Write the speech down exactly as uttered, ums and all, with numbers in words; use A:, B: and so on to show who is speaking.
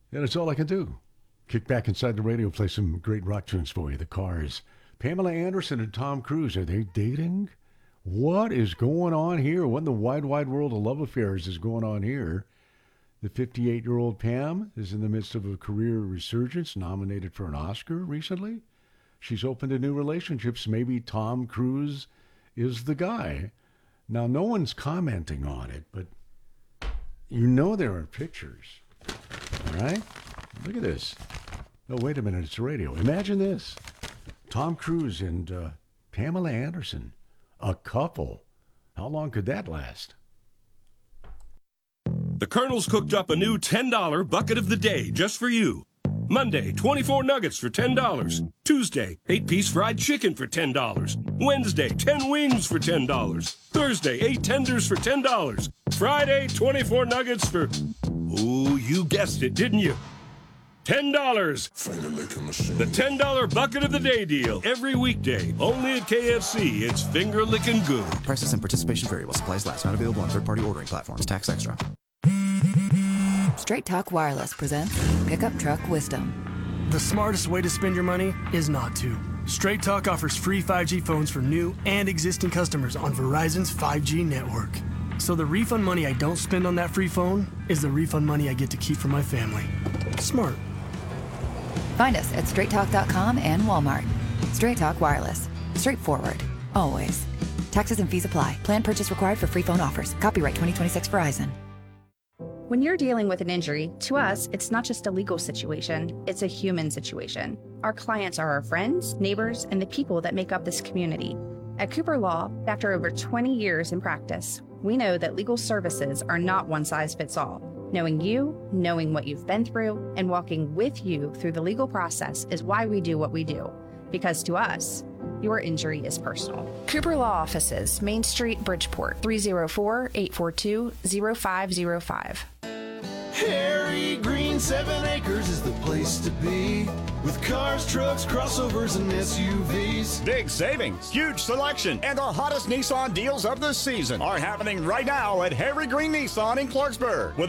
A: And that's all I can do. Kick back inside the radio, play some great rock tunes for you. The Cars. Pamela Anderson and Tom Cruise, are they dating? What is going on here? What in the wide, wide world of love affairs is going on here? The fifty-eight-year-old Pam is in the midst of a career resurgence, nominated for an Oscar recently. She's open to new relationships. Maybe Tom Cruise is the guy. Now, no one's commenting on it, but you know there are pictures. All right? Look at this. Oh, wait a minute. It's radio. Imagine this. Tom Cruise and uh, Pamela Anderson, a couple. How long could that last?
B: The Colonel's cooked up a new ten dollar bucket of the day just for you. Monday, twenty-four nuggets for ten dollars. Tuesday, eight-piece fried chicken for ten dollars. Wednesday, ten wings for ten dollars. Thursday, eight tenders for ten dollars. Friday, twenty-four nuggets for... Ooh, you guessed it, didn't you? ten dollars. The ten dollar bucket of the day deal. Every weekday. Only at K F C. It's finger licking good.
C: Prices and participation vary while supplies last. Not available on third-party ordering platforms. Tax extra.
D: Straight Talk Wireless presents Pickup Truck Wisdom.
E: The smartest way to spend your money is not to. Straight Talk offers free five G phones for new and existing customers on Verizon's five G network. So the refund money I don't spend on that free phone is the refund money I get to keep for my family. Smart.
D: Find us at straight talk dot com and Walmart. Straight Talk Wireless. Straightforward. Always. Taxes and fees apply. Plan purchase required for free phone offers. Copyright twenty twenty-six Verizon.
F: When you're dealing with an injury, to us, it's not just a legal situation, it's a human situation. Our clients are our friends, neighbors, and the people that make up this community. At Cooper Law, after over twenty years in practice, we know that legal services are not one size fits all. Knowing you, knowing what you've been through, and walking with you through the legal process is why we do what we do. Because to us, your injury is personal. Cooper Law Offices, Main Street, Bridgeport, three oh four, eight four two, oh five oh five.
G: Harry Green, seven acres is the place to be. With cars, trucks, crossovers, and S U Vs.
H: Big savings, huge selection, and the hottest Nissan deals of the season are happening right now at Harry Green Nissan in Clarksburg. With